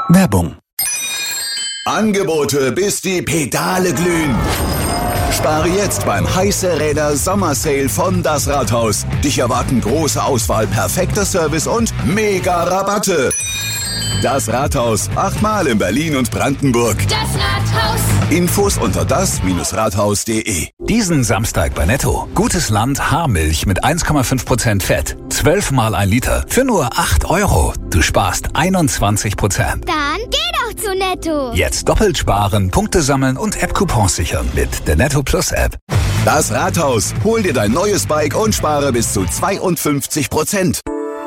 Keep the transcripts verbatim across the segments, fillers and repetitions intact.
Werbung. Angebote, bis die Pedale glühen. Spare jetzt beim Heiße Räder Sommersale von Das Rathaus. Dich erwarten große Auswahl, perfekter Service und mega Rabatte. Das Rathaus, achtmal in Berlin und Brandenburg. Das Rathaus. Infos unter das Rathaus punkt de. Diesen Samstag bei Netto. Gutes Land Haarmilch mit eins Komma fünf Prozent Fett. Zwölfmal ein Liter für nur acht Euro. Du sparst einundzwanzig Prozent. Dann geh doch zu Netto. Jetzt doppelt sparen, Punkte sammeln und App-Coupons sichern mit der Netto Plus App. Das Rathaus. Hol dir dein neues Bike und spare bis zu zweiundfünfzig Prozent.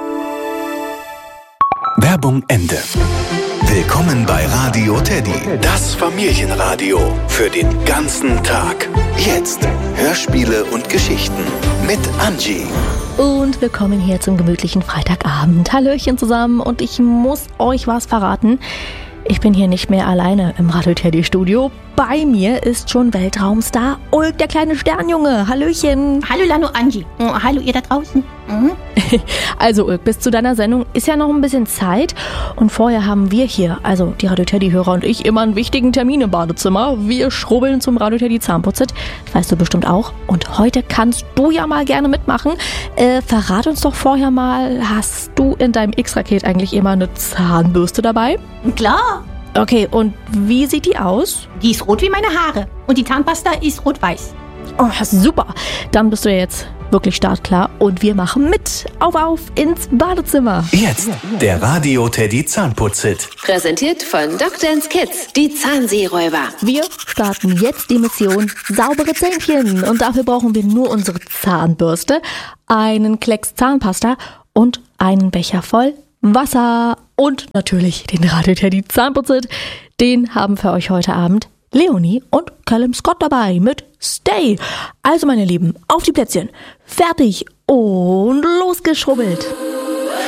Werbung Ende. Willkommen bei Radio Teddy, das Familienradio für den ganzen Tag. Jetzt Hörspiele und Geschichten mit Angie. Und willkommen hier zum gemütlichen Freitagabend. Hallöchen zusammen und ich muss euch was verraten. Ich bin hier nicht mehr alleine im Radio Teddy Studio. Bei mir ist schon Weltraumstar Ulk, der kleine Sternjunge. Hallöchen. Hallo Lano, Angie. Oh, hallo ihr da draußen. Mhm. Also Ulk, bis zu deiner Sendung ist ja noch ein bisschen Zeit. Und vorher haben wir hier, also die Radio Teddy-Hörer und ich, immer einen wichtigen Termin im Badezimmer. Wir schrubbeln zum Radio Teddy Zahnputzit. Das weißt du bestimmt auch. Und heute kannst du ja mal gerne mitmachen. Äh, verrat uns doch vorher mal, hast du in deinem X-Raket eigentlich immer eine Zahnbürste dabei? Klar. Okay, und wie sieht die aus? Die ist rot wie meine Haare. Und die Zahnpasta ist rot-weiß. Oh, super. Dann bist du ja jetzt wirklich startklar und wir machen mit. Auf, auf ins Badezimmer. Jetzt der Radio Teddy Zahnputzit. Präsentiert von Doctor Kids, die Zahnseeräuber. Wir starten jetzt die Mission saubere Zähnchen. Und dafür brauchen wir nur unsere Zahnbürste, einen Klecks Zahnpasta und einen Becher voll Wasser. Und natürlich den Radio Teddy Zahnputzit. Den haben für euch heute Abend Leonie und Callum Scott dabei mit Stay. Also meine Lieben, auf die Plätzchen. Fertig und losgeschrubbelt.